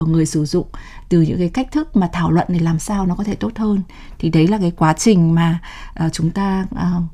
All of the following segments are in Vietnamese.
người sử dụng, từ những cái cách thức mà thảo luận để làm sao nó có thể tốt hơn. Thì đấy là cái quá trình mà chúng ta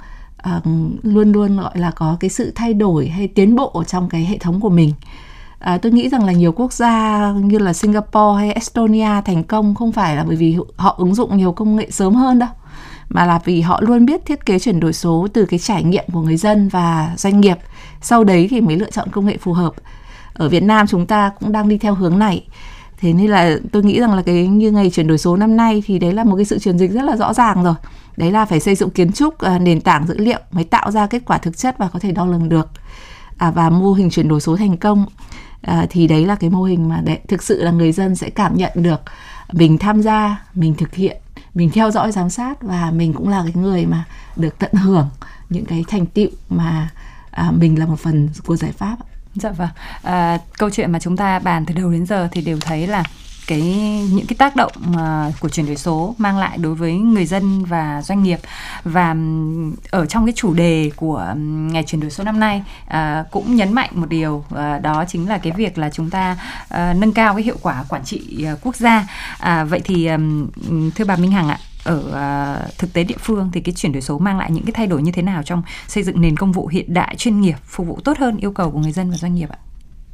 luôn luôn gọi là có cái sự thay đổi hay tiến bộ ở trong cái hệ thống của mình. Tôi nghĩ rằng là nhiều quốc gia như là Singapore hay Estonia thành công không phải là bởi vì họ ứng dụng nhiều công nghệ sớm hơn đâu, mà là vì họ luôn biết thiết kế chuyển đổi số từ cái trải nghiệm của người dân và doanh nghiệp. Sau đấy thì mới lựa chọn công nghệ phù hợp. Ở Việt Nam chúng ta cũng đang đi theo hướng này. Thế nên là tôi nghĩ rằng là cái như ngày chuyển đổi số năm nay thì đấy là một cái sự chuyển dịch rất là rõ ràng rồi. Đấy là phải xây dựng kiến trúc, nền tảng dữ liệu mới tạo ra kết quả thực chất và có thể đo lường được. Và mô hình chuyển đổi số thành công thì đấy là cái mô hình mà thực sự là người dân sẽ cảm nhận được mình tham gia, mình thực hiện, mình theo dõi giám sát, và mình cũng là cái người mà được tận hưởng những cái thành tựu mà mình là một phần của giải pháp. Dạ vâng. Câu chuyện mà chúng ta bàn từ đầu đến giờ thì đều thấy là những cái tác động của chuyển đổi số mang lại đối với người dân và doanh nghiệp. Và ở trong cái chủ đề của ngày chuyển đổi số năm nay cũng nhấn mạnh một điều, đó chính là cái việc là chúng ta nâng cao cái hiệu quả quản trị quốc gia. Vậy thì thưa bà Minh Hằng ạ, ở thực tế địa phương thì cái chuyển đổi số mang lại những cái thay đổi như thế nào trong xây dựng nền công vụ hiện đại, chuyên nghiệp, phục vụ tốt hơn yêu cầu của người dân và doanh nghiệp ạ?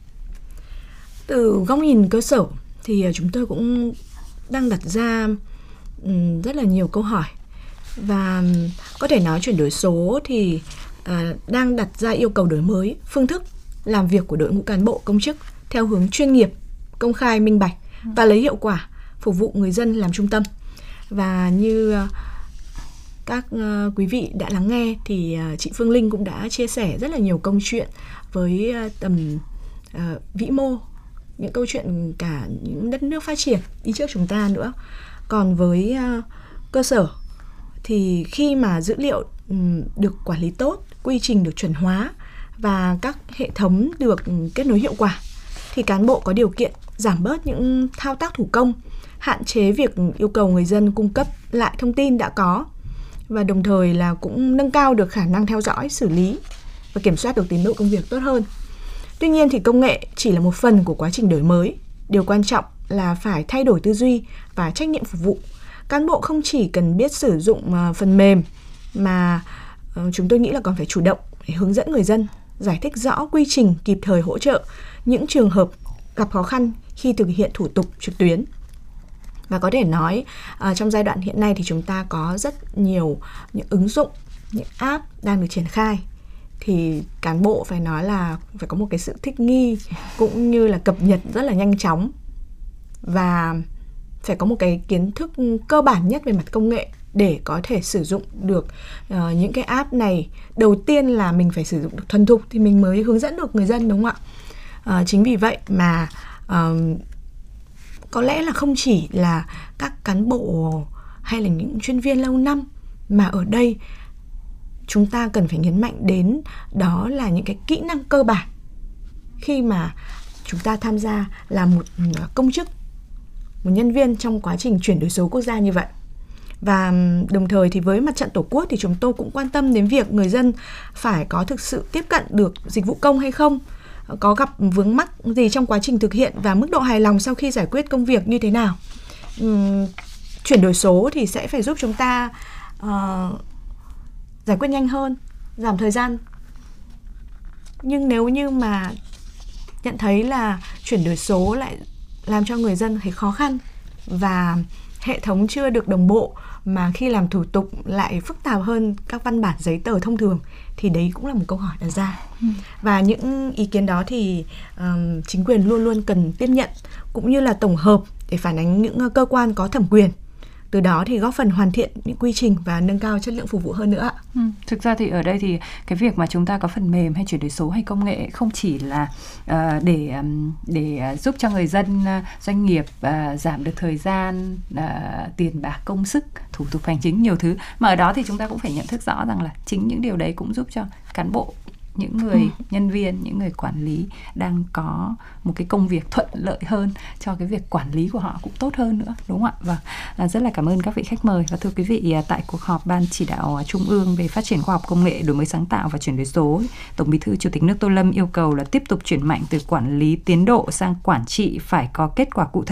Từ góc nhìn cơ sở thì chúng tôi cũng đang đặt ra rất là nhiều câu hỏi, và có thể nói chuyển đổi số thì đang đặt ra yêu cầu đổi mới phương thức làm việc của đội ngũ cán bộ công chức theo hướng chuyên nghiệp, công khai, minh bạch và lấy hiệu quả phục vụ người dân làm trung tâm. Và như các quý vị đã lắng nghe thì chị Phương Linh cũng đã chia sẻ rất là nhiều câu chuyện với tầm vĩ mô, những câu chuyện cả những đất nước phát triển đi trước chúng ta nữa. Còn với cơ sở thì khi mà dữ liệu được quản lý tốt, quy trình được chuẩn hóa và các hệ thống được kết nối hiệu quả thì cán bộ có điều kiện giảm bớt những thao tác thủ công, hạn chế việc yêu cầu người dân cung cấp lại thông tin đã có, và đồng thời là cũng nâng cao được khả năng theo dõi, xử lý và kiểm soát được tiến độ công việc tốt hơn. Tuy nhiên thì công nghệ chỉ là một phần của quá trình đổi mới. Điều quan trọng là phải thay đổi tư duy và trách nhiệm phục vụ. Cán bộ không chỉ cần biết sử dụng phần mềm mà chúng tôi nghĩ là còn phải chủ động để hướng dẫn người dân, giải thích rõ quy trình, kịp thời hỗ trợ những trường hợp gặp khó khăn khi thực hiện thủ tục trực tuyến. Và có thể nói trong giai đoạn hiện nay thì chúng ta có rất nhiều những ứng dụng, những app đang được triển khai. Thì cán bộ phải nói là phải có một cái sự thích nghi cũng như là cập nhật rất là nhanh chóng, và phải có một cái kiến thức cơ bản nhất về mặt công nghệ để có thể sử dụng được những cái app này. Đầu tiên là mình phải sử dụng được thuần thục thì mình mới hướng dẫn được người dân, đúng không ạ? Chính vì vậy mà có lẽ là không chỉ là các cán bộ hay là những chuyên viên lâu năm, mà ở đây chúng ta cần phải nhấn mạnh đến đó là những cái kỹ năng cơ bản khi mà chúng ta tham gia là một công chức, một nhân viên trong quá trình chuyển đổi số quốc gia như vậy. Và đồng thời thì với mặt trận Tổ quốc thì chúng tôi cũng quan tâm đến việc người dân phải có thực sự tiếp cận được dịch vụ công hay không, có gặp vướng mắc gì trong quá trình thực hiện và mức độ hài lòng sau khi giải quyết công việc như thế nào. Chuyển đổi số thì sẽ phải giúp chúng ta giải quyết nhanh hơn, giảm thời gian. Nhưng nếu như mà nhận thấy là chuyển đổi số lại làm cho người dân thấy khó khăn và hệ thống chưa được đồng bộ, mà khi làm thủ tục lại phức tạp hơn các văn bản giấy tờ thông thường, thì đấy cũng là một câu hỏi đặt ra. Và những ý kiến đó thì chính quyền luôn luôn cần tiếp nhận, cũng như là tổng hợp để phản ánh những cơ quan có thẩm quyền. Từ đó thì góp phần hoàn thiện những quy trình và nâng cao chất lượng phục vụ hơn nữa. Thực ra thì ở đây thì cái việc mà chúng ta có phần mềm hay chuyển đổi số hay công nghệ không chỉ là để giúp cho người dân, doanh nghiệp giảm được thời gian, tiền bạc, công sức, thủ tục hành chính, nhiều thứ, mà ở đó thì chúng ta cũng phải nhận thức rõ rằng là chính những điều đấy cũng giúp cho cán bộ những người nhân viên, những người quản lý đang có một cái công việc thuận lợi hơn, cho cái việc quản lý của họ cũng tốt hơn nữa, đúng không ạ? Và rất là cảm ơn các vị khách mời. Và thưa quý vị, tại cuộc họp Ban Chỉ đạo Trung ương về phát triển khoa học công nghệ, đổi mới sáng tạo và chuyển đổi số, Tổng Bí thư Chủ tịch nước Tô Lâm yêu cầu là tiếp tục chuyển mạnh từ quản lý tiến độ sang quản trị phải có kết quả cụ thể.